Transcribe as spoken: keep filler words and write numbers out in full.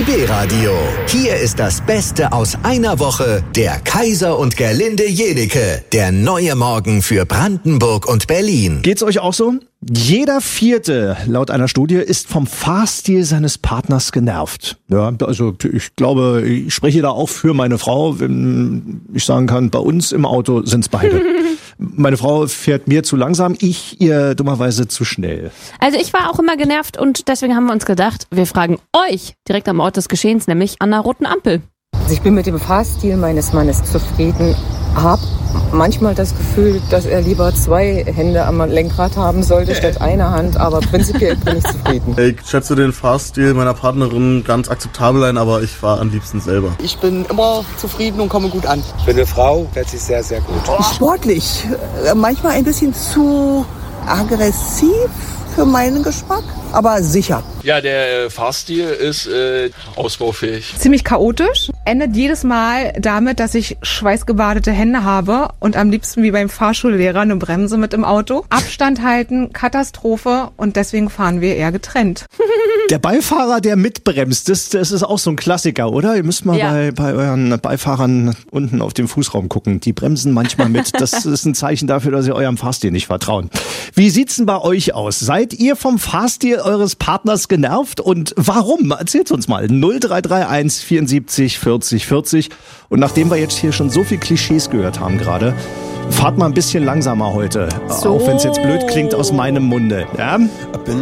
B-Radio. Hier ist das Beste aus einer Woche. Der Kaiser und Gerlinde Jenike. Der neue Morgen für Brandenburg und Berlin. Geht's euch auch so? Jeder Vierte, laut einer Studie, ist vom Fahrstil seines Partners genervt. Ja, also ich glaube, ich spreche da auch für meine Frau, wenn ich sagen kann, bei uns im Auto sind's beide. Meine Frau fährt mir zu langsam, ich ihr dummerweise zu schnell. Also ich war auch immer genervt und deswegen haben wir uns gedacht, wir fragen euch direkt am Ort des Geschehens, nämlich an der roten Ampel. Also ich bin mit dem Fahrstil meines Mannes zufrieden, habe manchmal das Gefühl, dass er lieber zwei Hände am Lenkrad haben sollte statt einer Hand, aber prinzipiell bin ich zufrieden. Ich schätze den Fahrstil meiner Partnerin ganz akzeptabel ein, aber ich fahre am liebsten selber. Ich bin immer zufrieden und komme gut an. Für eine Frau fährt sich sehr, sehr gut. Sportlich, manchmal ein bisschen zu aggressiv für meinen Geschmack, aber sicher. Ja, der äh, Fahrstil ist äh, ausbaufähig. Ziemlich chaotisch, endet jedes Mal damit, dass ich schweißgebadete Hände habe und am liebsten wie beim Fahrschullehrer eine Bremse mit im Auto. Abstand halten, Katastrophe und deswegen fahren wir eher getrennt. Der Beifahrer, der mitbremst, das, das ist auch so ein Klassiker, oder? Ihr müsst mal Ja. bei, bei euren Beifahrern unten auf dem Fußraum gucken. Die bremsen manchmal mit. Das ist ein Zeichen dafür, dass sie eurem Fahrstil nicht vertrauen. Wie sieht's denn bei euch aus? Seid ihr vom Fahrstil eures Partners genervt und warum? Erzählt uns mal. null drei drei eins vierundsiebzig vierzig vierzig. Und nachdem wir jetzt hier schon so viel Klischees gehört haben gerade, fahrt mal ein bisschen langsamer heute. So. Auch wenn es jetzt blöd klingt aus meinem Munde. Ja?